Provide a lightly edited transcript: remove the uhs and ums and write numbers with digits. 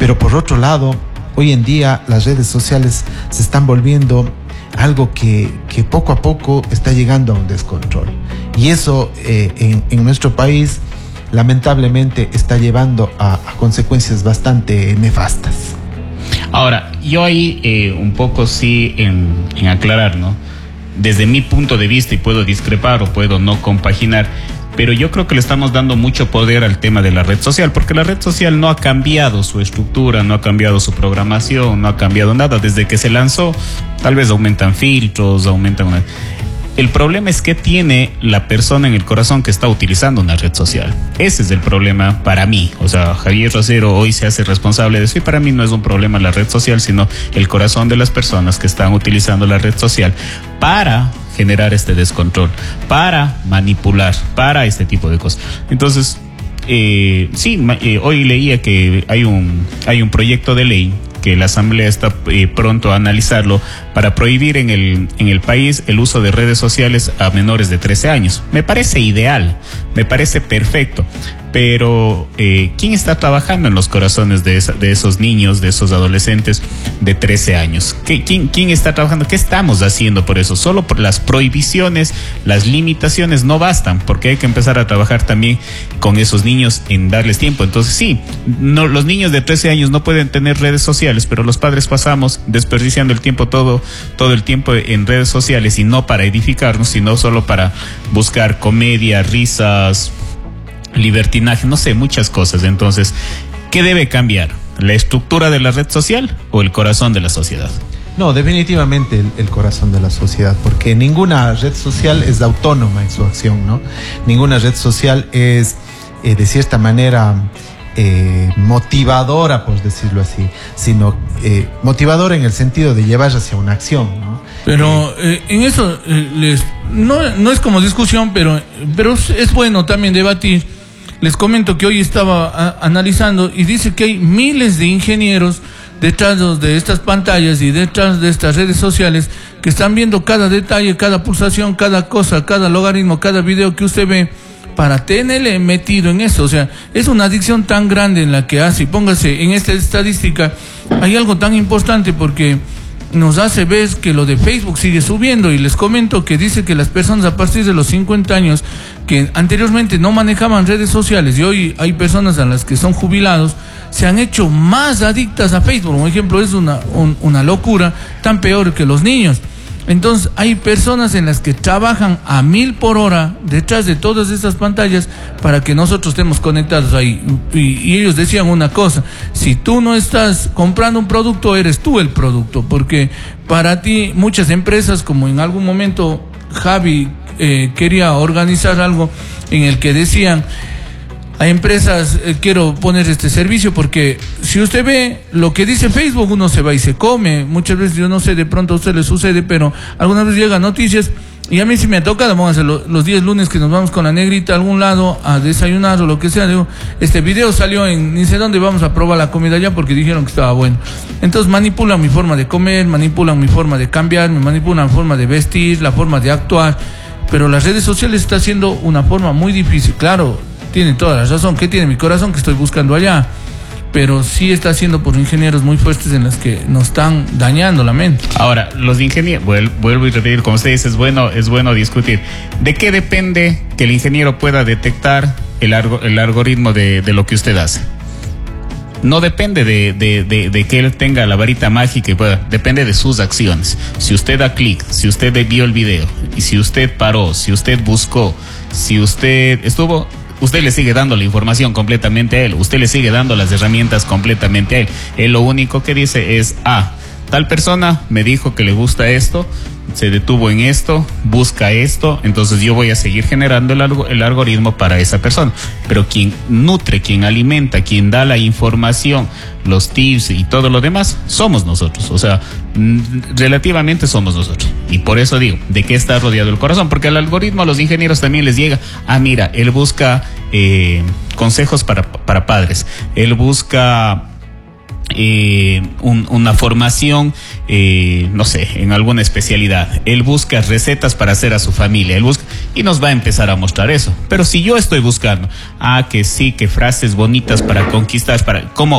Pero por otro lado, hoy en día las redes sociales se están volviendo algo que poco a poco está llegando a un descontrol. Y eso en nuestro país lamentablemente está llevando a consecuencias bastante nefastas. Ahora, yo ahí un poco sí en aclarar, ¿no? Desde mi punto de vista, y puedo discrepar o puedo no compaginar, pero yo creo que le estamos dando mucho poder al tema de la red social, porque la red social no ha cambiado su estructura, no ha cambiado su programación, no ha cambiado nada. Desde que se lanzó, tal vez aumentan filtros, El problema es que tiene la persona en el corazón que está utilizando una red social. Ese es el problema para mí. O sea, Javier Rosero hoy se hace responsable de eso, y para mí no es un problema la red social, sino el corazón de las personas que están utilizando la red social para generar este descontrol, para manipular, para este tipo de cosas. Entonces, hoy leía que hay un proyecto de ley que la Asamblea está pronto a analizarlo para prohibir en el país el uso de redes sociales a menores de 13 años. Me parece ideal, me parece perfecto, pero ¿quién está trabajando en los corazones de esos niños, de esos adolescentes de 13 años? ¿Quién está trabajando? ¿Qué estamos haciendo por eso? Solo por las prohibiciones, las limitaciones no bastan, porque hay que empezar a trabajar también con esos niños en darles tiempo. Entonces sí, los niños de 13 años no pueden tener redes sociales, pero los padres pasamos desperdiciando el tiempo, todo el tiempo en redes sociales, y no para edificarnos, sino solo para buscar comedia, risas, libertinaje, no sé, muchas cosas. Entonces, ¿qué debe cambiar? ¿La estructura de la red social o el corazón de la sociedad? No, definitivamente el corazón de la sociedad, porque ninguna red social es autónoma en su acción, ¿no? Ninguna red social es, de cierta manera, motivadora, por decirlo así, sino motivadora en el sentido de llevar hacia una acción, ¿no? Pero en eso no es como discusión, pero es bueno también debatir. Les comento que hoy estaba analizando y dice que hay miles de ingenieros detrás de estas pantallas y detrás de estas redes sociales que están viendo cada detalle, cada pulsación, cada cosa, cada logaritmo, cada video que usted ve, para tenerle metido en eso. O sea, es una adicción tan grande en la que hace. Y póngase, en esta estadística hay algo tan importante, porque nos hace ver que lo de Facebook sigue subiendo, y les comento que dice que las personas a partir de los 50 años que anteriormente no manejaban redes sociales, y hoy hay personas a las que son jubilados, se han hecho más adictas a Facebook. Por ejemplo, es una locura, tan peor que los niños. Entonces hay personas en las que trabajan a 1000 por hora detrás de todas estas pantallas para que nosotros estemos conectados ahí. Y ellos decían una cosa: si tú no estás comprando un producto, eres tú el producto, porque para ti muchas empresas, como en algún momento Javi quería organizar algo en el que decían: a empresas, quiero poner este servicio, porque si usted ve lo que dice Facebook, uno se va y se come. Muchas veces, yo no sé, de pronto a usted le sucede, pero algunas veces llegan noticias, y a mí sí me ha tocado, vamos a hacer los días lunes que nos vamos con la negrita a algún lado a desayunar o lo que sea. Digo, este video salió en ni sé dónde, vamos a probar la comida allá porque dijeron que estaba bueno. Entonces manipulan mi forma de comer, manipulan mi forma de cambiar, me manipulan la forma de vestir, la forma de actuar. Pero las redes sociales está siendo una forma muy difícil. Claro, tiene toda la razón. ¿Qué tiene mi corazón que estoy buscando allá? Pero sí está haciendo por ingenieros muy fuertes en las que nos están dañando la mente. Ahora, los ingenieros, vuelvo y repetir, como usted dice, es bueno discutir. ¿De qué depende que el ingeniero pueda detectar el algoritmo de lo que usted hace? No depende de que él tenga la varita mágica y pueda, depende de sus acciones. Si usted da clic, si usted vio el video, y si usted paró, si usted buscó, si usted estuvo, usted le sigue dando la información completamente a él, usted le sigue dando las herramientas completamente a él. Él lo único que dice es: tal persona me dijo que le gusta esto, se detuvo en esto, busca esto, entonces yo voy a seguir generando el algoritmo para esa persona. Pero quien nutre, quien alimenta, quien da la información, los tips y todo lo demás, somos nosotros. O sea, relativamente somos nosotros. Y por eso digo, ¿de qué está rodeado el corazón? Porque al algoritmo, a los ingenieros también les llega: mira, él busca consejos para padres, él busca una formación, no sé, en alguna especialidad, él busca recetas para hacer a su familia, él busca, y nos va a empezar a mostrar eso. Pero si yo estoy buscando que sí, que frases bonitas para conquistar, para cómo